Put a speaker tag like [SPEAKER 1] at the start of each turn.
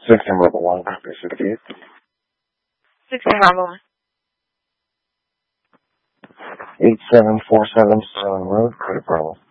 [SPEAKER 1] 16 Rebel 1, copy 68.
[SPEAKER 2] 16 Rebel 1.
[SPEAKER 1] 8747 Sterling Road, Credit Bravo.